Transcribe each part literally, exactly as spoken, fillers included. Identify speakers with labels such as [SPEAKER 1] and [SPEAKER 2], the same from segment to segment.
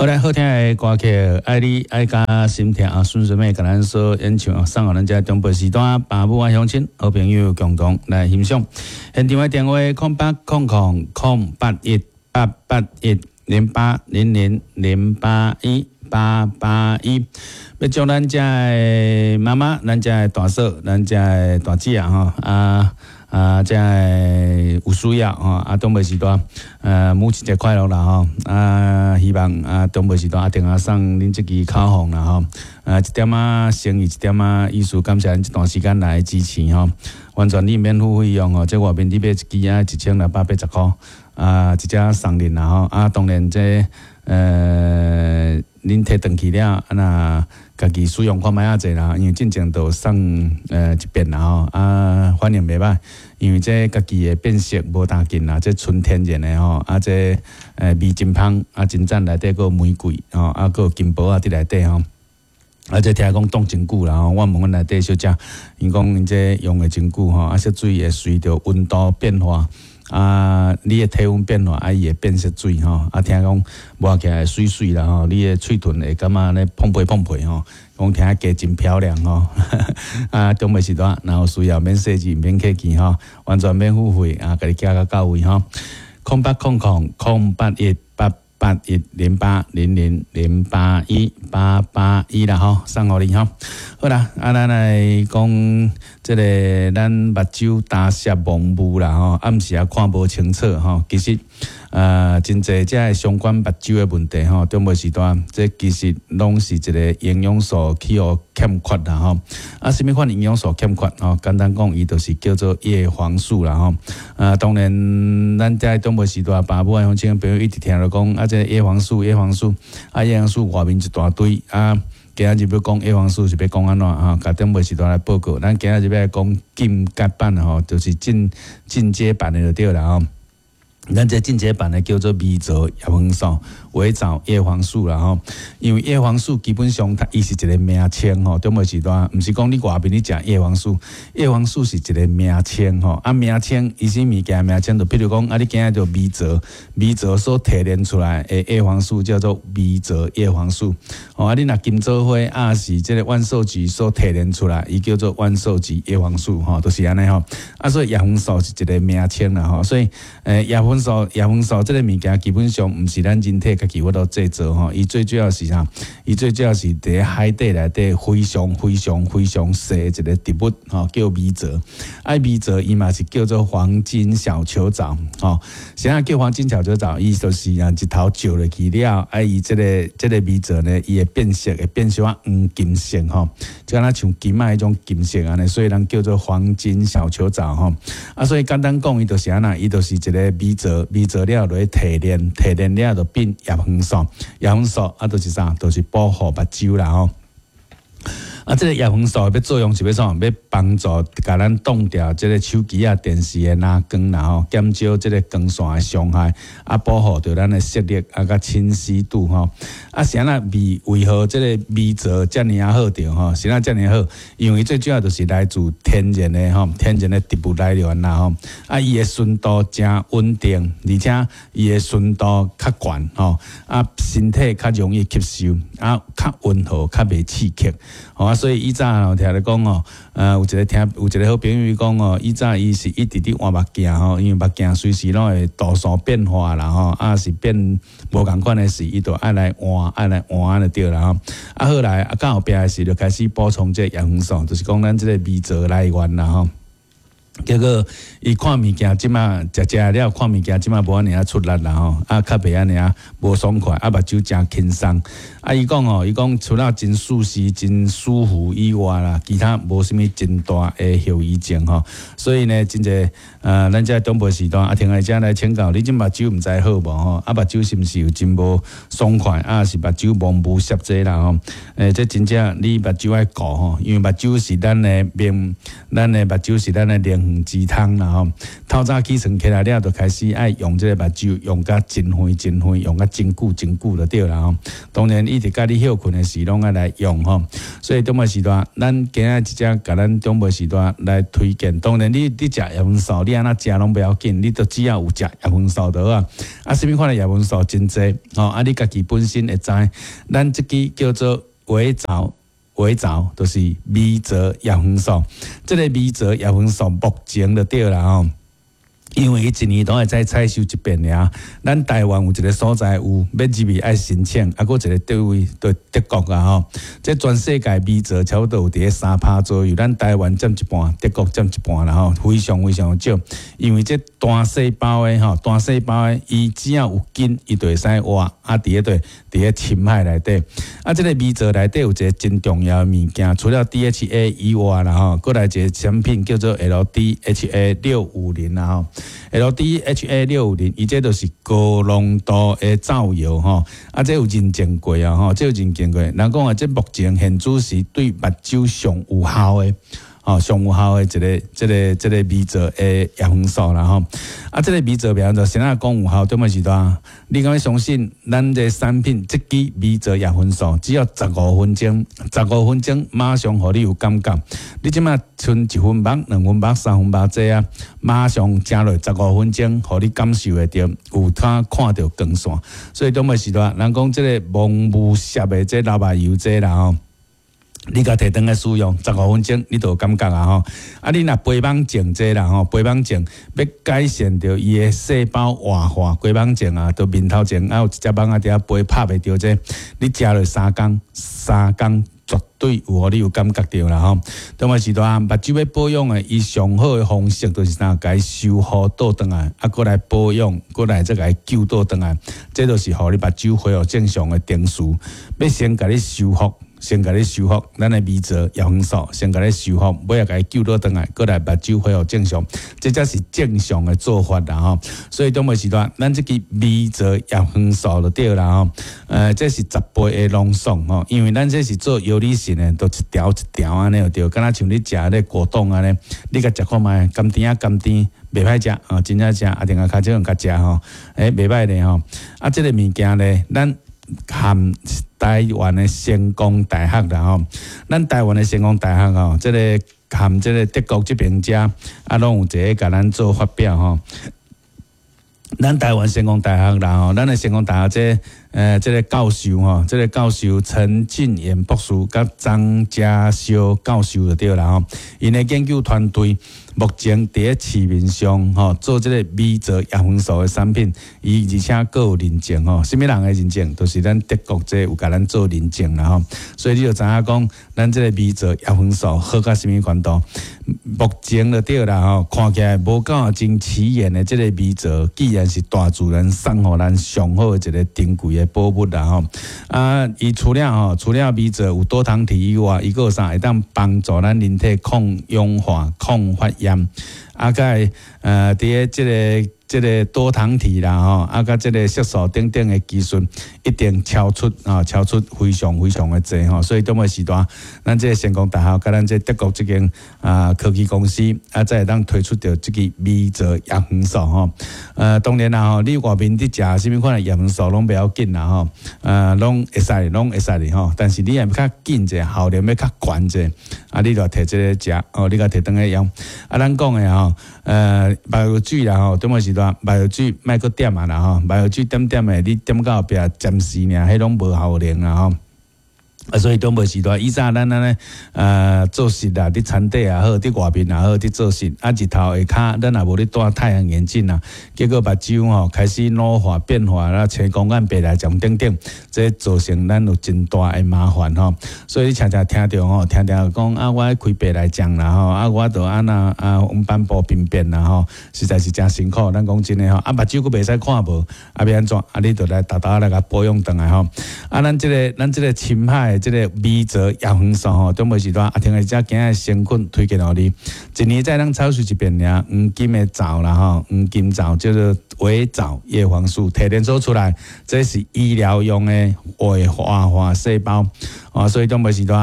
[SPEAKER 1] 好来好听的歌曲，爱你爱甲心疼啊，顺顺的甲咱所演唱，送互咱遮中部时段爸母啊乡亲好朋友共同来欣赏。现场的电话空八空空空八一八八一零八零零零八一八八一，要将咱遮的妈妈、咱遮的大嫂、咱遮的大姐啊吼啊。啊，即个有需要吼，啊，中部时段，呃，母亲节快乐啦吼，啊，希望啊，中部时段一定啊送恁即支口红啦吼，啊，一点啊诚意，一点啊意思，感谢恁这段时间来支持吼，完全你免付费用吼，即外面你买一支啊，一千六百八十箍，啊，一只送恁啦吼，啊，当然这呃，恁摕回去了，啊那。家己使用看卖啊济啦，因为进前都送呃一遍啦吼，啊反应袂歹，因为这家己的变色无大紧啦，这纯天然的吼，啊这呃味真香，啊真赞内底个玫瑰吼，啊个金箔啊伫内底吼，啊这听讲冻真久啦吼，我问阮内底小姐，因讲因这用的真久吼，啊色水会随着温度变化。啊，你的体温变化，啊，伊会变色水吼。啊，听讲摸起来水水啦吼，你的喙唇会感觉咧碰皮碰皮吼，讲听起加真漂亮吼。啊，中袂时段，然后需要免设置、免客气吼，完全免付费啊，家己寄到到位吼。空八空空空八一八八一零八零零零八一八八一啦吼，送互你吼。好啦，啊，咱来讲。即个咱目睭干涩蒙雾啦吼，暗时啊看无清楚吼，其实呃真侪即个相关目睭的问题吼，中部时段，这其实拢是一个营养素去互欠缺啦吼。啊，什么款营养素欠缺吼？简单讲，伊就是叫做叶黄素啦吼。啊，当然咱在中部时段，爸母啊乡亲朋友一直听到讲啊，这叶黄素、叶黄素啊，叶黄素外面一大堆啊。今仔日要讲叶黄素是要讲安怎哈？甲中部时段来报告。咱今仔日要讲进阶版吼，就是进进阶版的就对啦吼。咱这进阶版的叫做微藻叶黄素、微藻叶黄素啦吼。因为叶黄素基本上它伊是一个名称吼，中部时段毋是讲你外边你食叶黄素，叶黄素是一个名称吼。啊，名称伊是物件名称，就比如讲啊，你今仔就微藻，微藻所提炼出来的叶黄素叫做微藻叶黄素。哦，啊，你若金枣花啊是即个万寿菊所提炼出来，伊叫做万寿菊叶黄素吼，都是安尼吼。啊，所以叶黄素是一个名称啦吼，所以诶叶黄素叶黄素即个物件基本上毋是咱人体家己我都制作吼，伊最主要是啥？伊最主要是伫海底内底非常非常非常细一个植物吼，叫微藻。啊，微藻伊嘛是叫做黄金小球藻吼。啥叫黄金小球藻？伊就是啊一头照落去了，啊伊即个即个微藻呢，伊会变色，会变小啊黄金色吼，就敢若像金啊迄种金色安尼，所以人叫做黄金小球藻吼。啊，所以简单讲，伊就是安那，伊就是一个微藻，微藻了落去提炼，提炼了就变叶黄素，叶黄素啊，就是啥，就是保护目睭啦吼。啊，这个叶黄素要作用是要创，要帮助甲咱挡掉这个手机啊、电视的蓝光啦吼，减少这个光线的伤害，啊，保护着咱的视力啊、甲清晰度吼。啊，是安那为为何这个微藻遮尔啊好着吼？是安遮尔好？因为最主要就是来自天然的吼，天然的植物来源啦吼。啊，伊的纯度真稳定，而且伊的纯度较悬吼，啊，身体较容易吸收，啊，较温和，较袂刺激。吼啊，所以以前吼听你讲哦，呃，有一个听有一个好朋友讲哦，以前伊是一直伫换目镜吼，因为目镜随时拢会度数变化啦吼，啊是变无共款的事，伊就爱来换，爱来换就对啦吼。啊后来啊到后壁的时就开始补充这叶黄素，就是讲咱这个微藻来源啦吼。结果伊看物件即马食食了，看物件即马无安尼啊出力啦吼，啊较袂安尼啊无爽快，啊目睭真轻松。啊伊讲哦，伊讲除了真舒适、真舒服以外啦，其他无啥物真大的后遗症吼。所以呢，真侪呃，咱遮东部时段啊，听来遮来请教，你即目睭毋知好无吼？啊目睭是毋是有真无爽快？啊是目睭蒙雾涩济啦吼？诶，这真正你目睭爱顾吼，因为目睭是咱的面，咱的目睭是咱的灵。 长鸡汤啦吼。透早起床起来了，就开始爱用这个目睭，用甲真远真远，用甲真久真久就对啦吼。当然，一直甲你休困的时，拢爱来用吼。所以中午时段，咱今仔一只甲咱中午时段来推荐。当然，你你食叶黄素，你安那食拢不要紧，你都只要有食叶黄素就好啊。啊，什么款的叶黄素真济吼，啊，你家己本身会知，咱即支叫做维藻。维藻就是米泽叶黄素，这个米泽叶黄素目前就对啦吼。因为伊一年都会再采收一遍尔，咱台湾有一个所在有要入去爱申请，啊，搁一个对位对德国啊吼，这全世界米泽差不多有伫三趴左右，咱台湾占一半，德国占一半啦吼，非常非常少。因为这单细胞的吼，单细胞的伊只要有根，伊就会使活，啊，伫咧对伫咧深海内底，啊，这个米泽内底有一个真重要的物件，除了 D H A 以外啦吼，搁来一个产品叫做 L D H A 六五零啦吼。L D H A 六五零，伊这就是高浓度的皂油吼，啊，这有认证过啊吼，这有认证过。人讲啊，这目前现主是对目睭上有效的。哦，上有效的一个、这个、这个米泽的叶黄素啦吼，啊，这个米泽变做先啊讲有效，对么是多？你敢要相信咱这产品，这支米泽叶黄素只要十五分钟，十五分钟马上互你有感觉。你即马剩一分饱、两分饱、三分饱这啊，马上食落十五分钟，互你感受会到有他看到光线。所以对么是多？人讲这个蒙雾摄的这老白油这啦吼。你甲摕转来使用，十五分钟你就有感觉啊吼！啊，你若肥胖症这啦吼，肥胖症要改善着伊的细胞活化，肥胖症啊，都面头前啊有一只蚊仔伫遐飞拍袂着这，你食落三工，三工绝对有互你有感觉着啦吼。当么是多目睭要保养的，伊上好的方式就是啥，甲伊修复倒转来，啊，过来保养，过来再甲伊救倒转来，这就是互你目睭恢复正常的定数。要先甲你修复。先甲你修复，咱的米泽叶黄素先甲你修复，尾仔甲伊救倒转来，过来目睭恢复正常，这才是正常的做法啦吼。所以当时段，咱这支米泽叶黄素就对啦吼。呃，这是十倍的浓缩吼，因为咱这是做药理性的，都一条一条安尼就对，敢若像你食咧果冻安尼，你甲食看卖，甘甜啊甘甜，袂歹食啊，真正食啊，定下较少人甲食吼，诶，袂歹咧吼。啊，这个物件咧，咱含台湾的成功大学啦吼，咱台湾的成功大学吼，这个含这个德国这边遮啊，拢有一个甲咱做发表吼。咱台湾成功大学啦吼，咱的成功大学这呃这个教授吼，这个教授陈进言博士甲张家修教授就对啦吼，因的研究团队。目前伫咧市面上吼做这个米泽叶黄素的产品，伊而且佫有认证吼，什么人的认证？都、就是咱德国这有甲咱做认证啦吼，所以你就知影讲，咱这个米泽叶黄素好到什么程度？目前就对啦吼，看起来无够真起眼的这个米泽，既然是大自然送互咱上好的一个珍贵的宝物啦吼。啊，伊除了吼，除了米泽有多糖体以外，伊佫有啥会当帮助咱人体抗氧化、抗发炎。啊，甲呃，伫咧即个即个多糖体啦吼，啊，甲即个色素等等的技术，一定超出啊，超出非常非常的济吼。所以当个时段，咱即个成功大学，甲咱即德国即间啊科技公司，啊，才会当推出着即个米泽叶黄素吼。呃，当然啦吼，你外面伫食啥物款的叶黄素拢不要紧啦吼，呃，拢会使，拢会使哩吼。但是你也要较紧者，效率要较悬者，啊，你就摕即个食，哦，你甲摕转来用。啊，咱讲的吼，呃，白油水啦吼，当个时段白油水莫搁点啊啦吼，白油水点点的，你点到后壁暂时尔，迄拢无效能啦吼。啊，所以当无时段，以前咱安尼呃做事啦，伫田地也好，伫外面也好，伫做事，啊日头下骹，咱也无咧戴太阳眼镜啦，结果目睭吼开始老化变化啦，青光眼白内障等等，这造成咱有真大诶麻烦吼。所以你常常听着吼，听着讲啊，我开白内障啦吼，啊我着安那啊黄斑部病变啦吼，实在是真辛苦。咱讲真诶吼，啊目睭佫袂使看无，啊要安怎？啊你着来逐逐来甲保养转来吼。啊咱即个咱即个深海。这个米泽叶黄素吼，中袂时段啊，听个只今日先困推荐互你，一年再当超市一遍尔，黄金的皂啦吼，黄金皂叫做维藻叶黄素提炼做出来，这是医疗用的活化化细胞啊，所以中袂时段。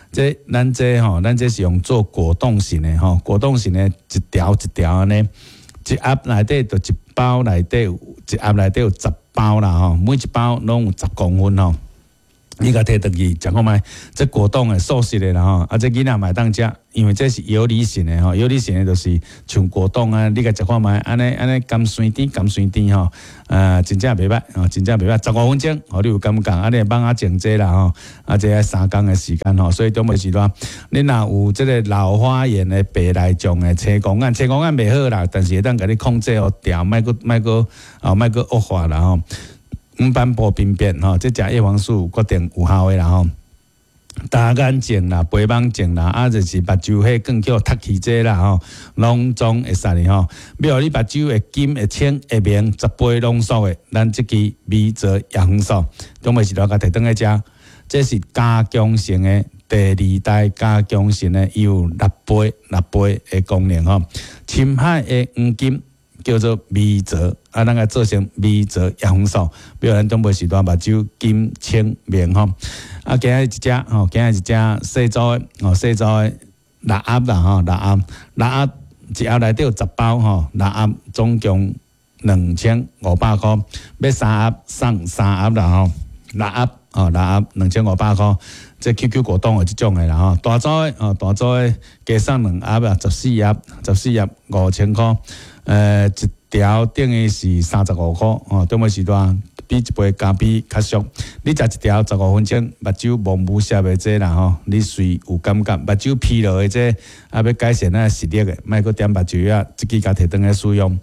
[SPEAKER 1] 这咱这吼，咱这是用做果冻型的吼，果冻型的一条一条安尼，一盒内底就一包内底有，一盒内底有十包啦吼，每一包拢有十公分吼。你甲摕倒去食看觅，这果冻诶，素食诶啦吼，啊，这囡仔嘛当食，因为这是游离型诶吼，游离型诶就是像果冻啊，你甲食看觅，安尼安尼甘酸甜甘酸甜吼，呃，真正袂歹吼，真正袂歹，十五分钟，吼，你有感觉，啊，你放啊静者啦吼，啊，这个三工诶时间吼，所以中尾时段，你若有即个老花眼诶、白内障诶、青光眼，青光眼袂好啦，但是会当甲你控制好调，莫个莫个啊，莫个恶化啦吼。五斑部病变吼，即食叶黄素决定有效诶啦吼。大眼症啦、肥蠓症啦，啊就是目睭迄更叫脱气者啦吼，拢总会使哩吼。比如你目睭会金、会青、会明，十倍浓缩诶，咱即支微泽叶黄素，中尾时段甲摕转来食，这是加强型诶，第二代加强型诶，伊有六倍、六倍诶功能吼。深海诶黄金叫做微泽。啊，咱个做成微泽叶黄素，比如咱中尾时段目睭金青明吼。啊，今日一只吼，今日一只细组诶，吼细组诶六盒啦吼，六盒六盒一盒内底有十包吼，六盒总共两千五百箍，要三盒送三盒啦吼，六盒哦六盒两千五百箍，这 Q Q 果冻诶即种诶啦吼，大组诶哦大组诶加送两盒啊，十四盒十四盒五千箍，呃一。条等于是三十五块哦，中尾时段比一杯咖啡较俗。你食一条十五分钟，目睭蒙雾涩的这啦吼，你随有感觉，目睭疲劳的这，啊要改善咱视力的，莫搁点目睭啊，即支甲摕转来使用。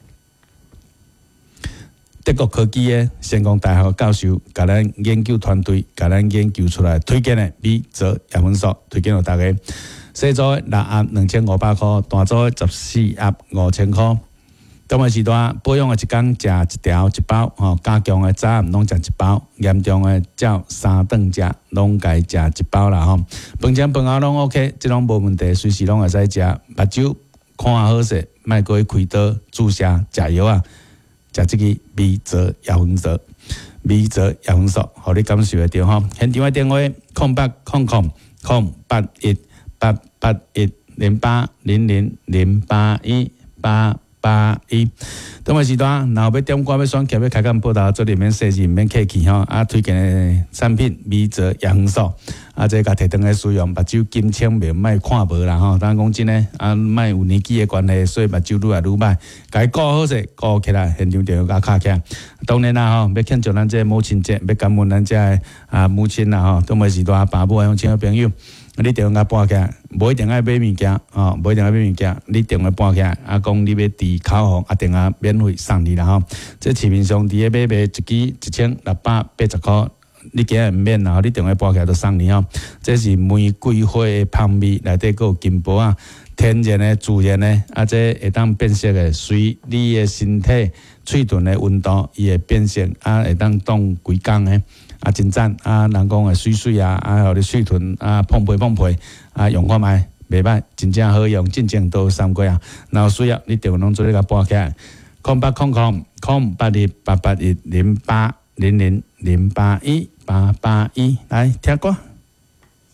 [SPEAKER 1] 德国科技的成功大学教授，甲咱研究团队，甲咱研究出来推荐的微泽叶黄素，推荐互大家。小组的六盒两千五百块，大组的十四盒五千块。中尾时段保养的一工食一条一包，吼加强的早暗拢食一包，严重的照三顿食，拢该食一包啦吼。饭前饭后拢 OK， 即拢无问题，随时拢会使食。目睭看好势，莫过去开刀注射食药啊，食即个微泽叶黄素，微泽叶黄素，互你感受会到吼。现场的电话空八空空空八一八八一零八零零零八一八。八一，当尾时段，若要点歌要选曲要开讲报道，做里面设置免客气吼，啊推荐的产品微泽叶黄素，啊这甲摕转来使用，目睭金青明，莫看无啦吼。当讲真诶，啊莫有年纪的关系，所以目睭愈来愈歹，该顾好势，顾起来，现场电话甲卡起来。当然啦吼，要庆祝咱这母亲节，要感恩咱这啊母亲啦吼，当尾时段爸母乡亲好朋友。你电话甲拨起来，无一定爱买物件，哦，无一定爱买物件。你电话拨起来，啊，讲你要抵口红，啊，电话免费送你啦吼。这市面上伫咧买卖一支一千六百八十块，你今日毋免啦，你电话拨起来就送你吼。这是玫瑰花的香味，内底佫有金箔啊，天然的、自然的，啊，这会当变色的，随你的身体喙唇的温度，伊会变色，啊，会当当几工的。啊，真赞！啊，人讲诶水水啊，啊，互你嘴唇啊碰皮碰皮，啊，用看觅袂歹，真正好用，真正都三过啊。然后需要你电话拢做咧甲拨起来，空八空空空八一八八一零八零零零八一八八一，来听歌。